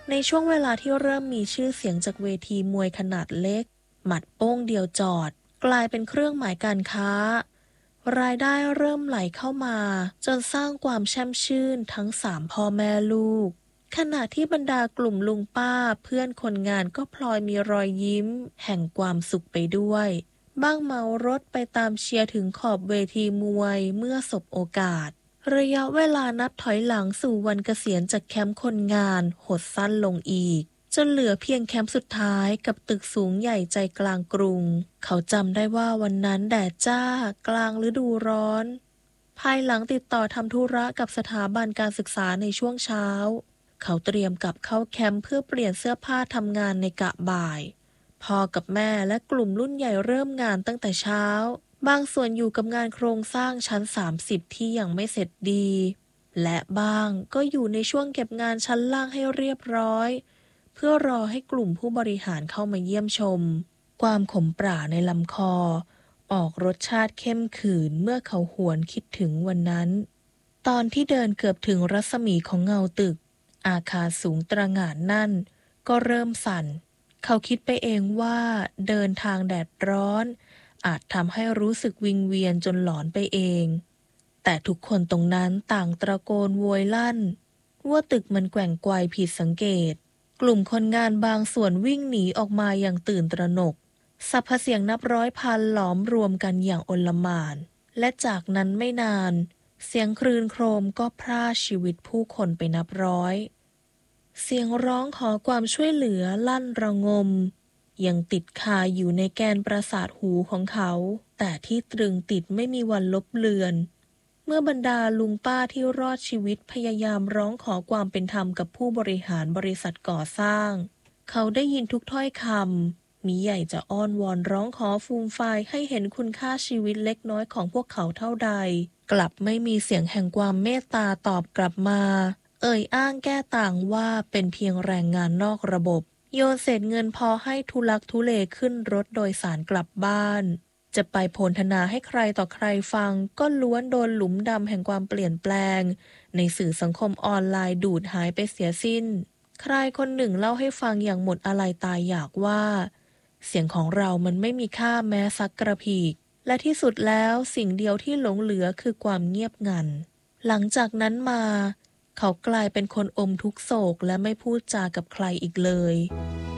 ในช่วงเวลาที่เริ่มมีชื่อเสียงจากเวทีมวยขนาดเล็กหมัดโป้งเดียวจอดกลายเป็นเครื่องหมายการค้ารายได้เริ่มไหลเข้ามาจนสร้างความแช่มชื่นทั้ง3 พ่อแม่ลูกขณะที่บรรดากลุ่มลุงป้าเพื่อนคนงานก็พลอยมีรอยยิ้มแห่งความสุขไปด้วยบ้างเมารถไปตามเชียร์ถึงขอบเวทีมวยเมื่อสบโอกาสระยะเวลานับถอยหลังสู่วันเกษียณจากแคมป์คนงานหดสั้นลงอีกจนเหลือเพียงแคมป์สุดท้ายกับตึกสูงใหญ่ใจกลางกรุงเขาจำได้ว่าวันนั้นแดดจ้ากลางฤดูร้อนภายหลังติดต่อทำธุระกับสถาบันการศึกษาในช่วงเช้าเขาเตรียมกลับเข้าแคมป์เพื่อเปลี่ยนเสื้อผ้าทำงานในกะบ่ายพ่อกับแม่และกลุ่มรุ่นใหญ่เริ่มงานตั้งแต่เช้าบางส่วนอยู่กับงานโครงสร้างชั้น30ที่ยังไม่เสร็จดีและบ้างก็อยู่ในช่วงเก็บงานชั้นล่างให้เรียบร้อยเพื่อรอให้กลุ่มผู้บริหารเข้ามาเยี่ยมชมความขมปราในลำคอออกรสชาติเข้มขืนเมื่อเขาหวนคิดถึงวันนั้นตอนที่เดินเกือบถึงรัศมีของเงาตึกอาคารสูงตระหง่านนั่นก็เริ่มสั่นเขาคิดไปเองว่าเดินทางแดดร้อนอาจทำให้รู้สึกวิงเวียนจนหลอนไปเองแต่ทุกคนตรงนั้นต่างตะโกนโวยลั่นว่าตึกมันแกว่งไกวผิดสังเกตกลุ่มคนงานบางส่วนวิ่งหนีออกมาอย่างตื่นตระหนกสรรพเสียงนับร้อยพันหลอมรวมกันอย่างโอลหม่านและจากนั้นไม่นานเสียงครื่นโครมก็พร่าชีวิตผู้คนไปนับร้อยเสียงร้องขอความช่วยเหลือลั่นระงมยังติดคาอยู่ในแกนประสาทหูของเขาแต่ที่ตรึงติดไม่มีวันลบเลือนเมื่อบรรดาลุงป้าที่รอดชีวิตพยายามร้องขอความเป็นธรรมกับผู้บริหารบริษัทก่อสร้างเขาได้ยินทุกถ้อยคำมิใหญ่จะอ้อนวอนร้องขอฟูมฟายให้เห็นคุณค่าชีวิตเล็กน้อยของพวกเขาเท่าใดกลับไม่มีเสียงแห่งความเมตตาตอบกลับมาเอ่ยอ้างแก้ต่างว่าเป็นเพียงแรงงานนอกระบบโยนเศษเงินพอให้ทุลักทุเลขึ้นรถโดยสารกลับบ้านจะไปโพลธนาให้ใครต่อใครฟังก็ล้วนโดนหลุมดำแห่งความเปลี่ยนแปลงในสื่อสังคมออนไลน์ดูดหายไปเสียสิ้นใครคนหนึ่งเล่าให้ฟังอย่างหมดอาลัยตายอยากว่าเสียงของเรามันไม่มีค่าแม้สักกระพีกและที่สุดแล้วสิ่งเดียวที่หลงเหลือคือความเงียบงันหลังจากนั้นมาเขากลายเป็นคนอมทุกโศกและไม่พูดจากับใครอีกเลย